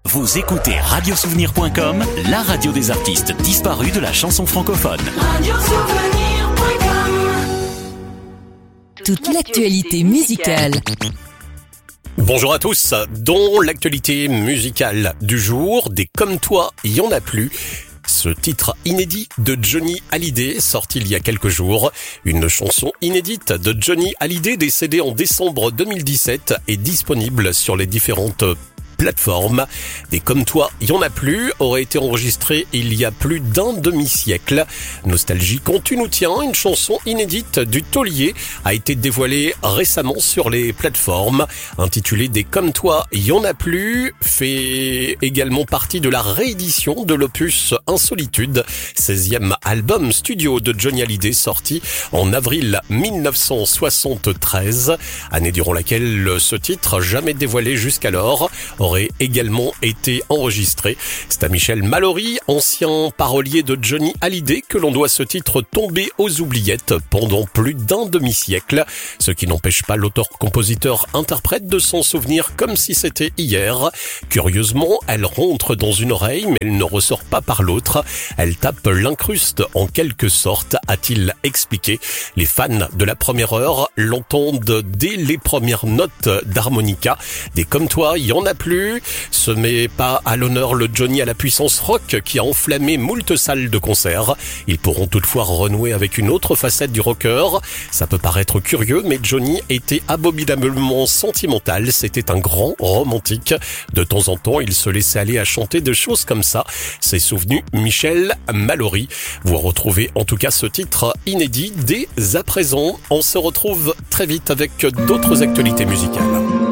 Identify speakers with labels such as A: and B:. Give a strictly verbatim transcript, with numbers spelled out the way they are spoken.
A: Vous écoutez radiosouvenir point com, la radio des artistes disparus de la chanson francophone.
B: radiosouvenir point com.
C: Toute l'actualité musicale.
D: Bonjour à tous, dans l'actualité musicale du jour, des Comme toi, il y en a plus. Ce titre inédit de Johnny Hallyday, sorti il y a quelques jours. Une chanson inédite de Johnny Hallyday, décédé en décembre deux mille dix-sept, est disponible sur les différentes plateforme. Des Comme toi, il y en a plus, aurait été enregistré il y a plus d'un demi-siècle. Nostalgie quand tu nous tiens, une chanson inédite du taulier a été dévoilée récemment sur les plateformes. Intitulée Des Comme toi, il y en a plus, fait également partie de la réédition de l'opus Insolitude, seizième album studio de Johnny Hallyday, sorti en avril mille neuf cent soixante-treize, année durant laquelle ce titre, jamais dévoilé jusqu'alors, aurait également été enregistré. C'est à Michel Mallory, ancien parolier de Johnny Hallyday, que l'on doit ce titre tomber aux oubliettes pendant plus d'un demi-siècle, ce qui n'empêche pas l'auteur-compositeur-interprète de s'en souvenir comme si c'était hier. Curieusement, elle rentre dans une oreille, mais elle ne ressort pas par l'autre. Elle tape l'incruste en quelque sorte, a-t-il expliqué. Les fans de la première heure l'entendent dès les premières notes d'harmonica. Des Comme toi, il y en a plus. Ce met pas à l'honneur le Johnny à la puissance rock qui a enflammé moult salles de concert. Ils pourront toutefois renouer avec une autre facette du rocker. Ça peut paraître curieux, mais Johnny était abominablement sentimental. C'était un grand romantique. De temps en temps, il se laissait aller à chanter des choses comme ça. C'est souvenu Michel Mallory. Vous retrouvez en tout cas ce titre inédit dès à présent. On se retrouve très vite avec d'autres actualités musicales.